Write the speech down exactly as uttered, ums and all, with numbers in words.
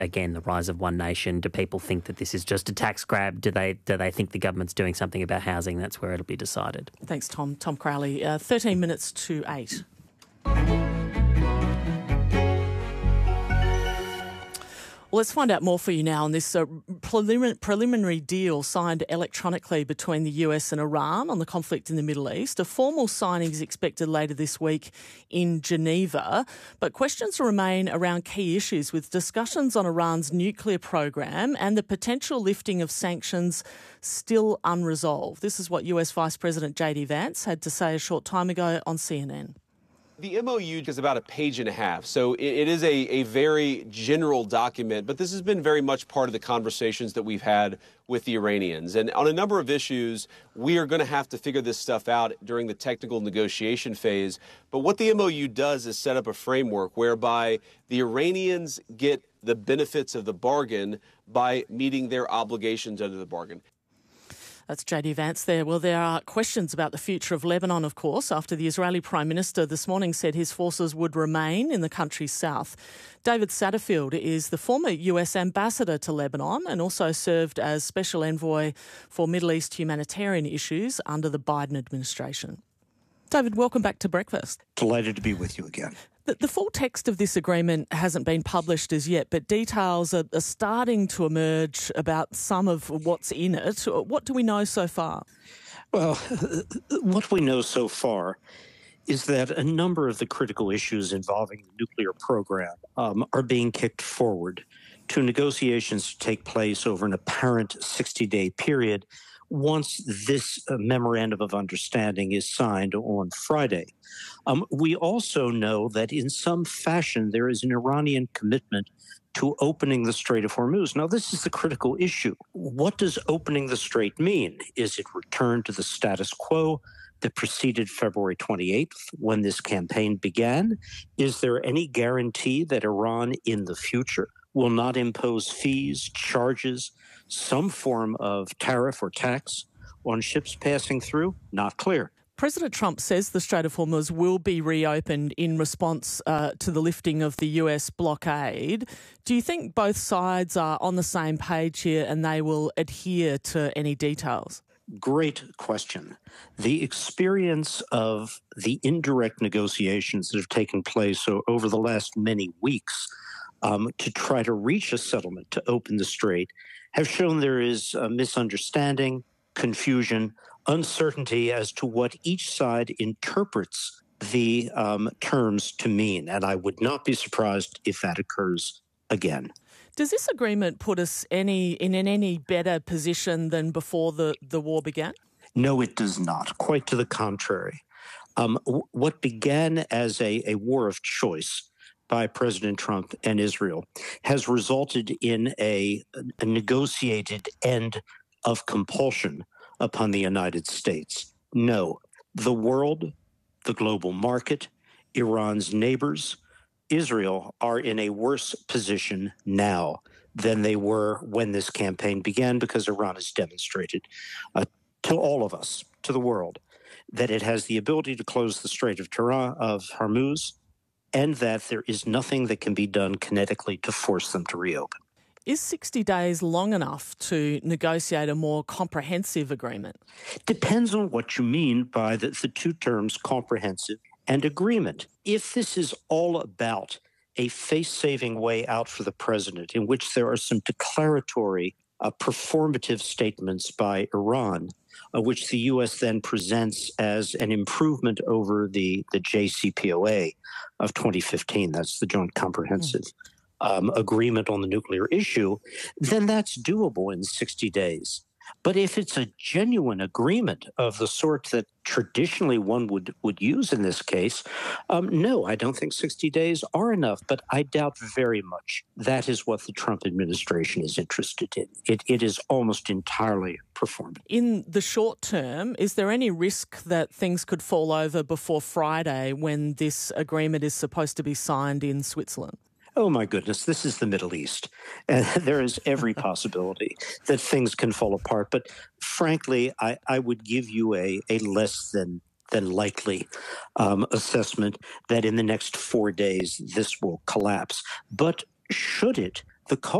again, the rise of one nation? Do people think that this is just a tax grab? Do they do they think the government's doing something about housing? That's where it'll be decided. Thanks, Tom. Tom Crowley. Uh, thirteen minutes to eight. Well, let's find out more for you now on this uh, prelim- preliminary deal signed electronically between the U S and Iran on the conflict in the Middle East. A formal signing is expected later this week in Geneva, but questions remain around key issues, with discussions on Iran's nuclear program and the potential lifting of sanctions still unresolved. This is what U S Vice President J D Vance had to say a short time ago on C N N. The M O U is about a page and a half, so it, it is a, a very general document, but this has been very much part of the conversations that we've had with the Iranians. And on a number of issues, we are going to have to figure this stuff out during the technical negotiation phase. But what the M O U does is set up a framework whereby the Iranians get the benefits of the bargain by meeting their obligations under the bargain. That's J D Vance there. Well, there are questions about the future of Lebanon, of course, after the Israeli Prime Minister this morning said his forces would remain in the country's south. David Satterfield is the former U S ambassador to Lebanon and also served as Special Envoy for Middle East humanitarian issues under the Biden administration. David, welcome back to Breakfast. Delighted to be with you again. The, the full text of this agreement hasn't been published as yet, but details are, are starting to emerge about some of what's in it. What do we know so far? Well, what we know so far is that a number of the critical issues involving the nuclear program um, are being kicked forward to negotiations to take place over an apparent sixty-day period once this uh, memorandum of understanding is signed on Friday. Um, we also know that in some fashion there is an Iranian commitment to opening the Strait of Hormuz. Now, this is the critical issue. What does opening the strait mean? Is it return to the status quo that preceded February twenty-eighth when this campaign began? Is there any guarantee that Iran in the future will not impose fees, charges, some form of tariff or tax on ships passing through? Not clear. President Trump says the Strait of Hormuz will be reopened in response uh, to the lifting of the U S blockade. Do you think both sides are on the same page here and they will adhere to any details? Great question. The experience of the indirect negotiations that have taken place over the last many weeks um, to try to reach a settlement to open the strait have shown there is a misunderstanding, confusion, uncertainty as to what each side interprets the um, terms to mean. And I would not be surprised if that occurs again. Does this agreement put us any in an any better position than before the, the war began? No, it does not. Quite to the contrary. Um, w- what began as a, a war of choice by President Trump and Israel has resulted in a, a negotiated end of compulsion upon the United States. No, the world, the global market, Iran's neighbors, Israel are in a worse position now than they were when this campaign began, because Iran has demonstrated uh, to all of us, to the world, that it has the ability to close the Strait of, Tara- of Hormuz, and that there is nothing that can be done kinetically to force them to reopen. Is sixty days long enough to negotiate a more comprehensive agreement? Depends on what you mean by the, the two terms comprehensive and agreement. If this is all about a face-saving way out for the president, in which there are some declaratory, uh, performative statements by Iran, uh, which the U S then presents as an improvement over the, the J C P O A of twenty fifteen, that's the Joint Comprehensive mm. Um, agreement on the nuclear issue, then that's doable in sixty days. But if it's a genuine agreement of the sort that traditionally one would, would use in this case, um, no, I don't think sixty days are enough. But I doubt very much that is what the Trump administration is interested in. It, it is almost entirely performative. In the short term, is there any risk that things could fall over before Friday when this agreement is supposed to be signed in Switzerland? Oh, my goodness, this is the Middle East. And there is every possibility that things can fall apart. But frankly, I, I would give you a, a less than, than likely um, assessment that in the next four days this will collapse. But should it, The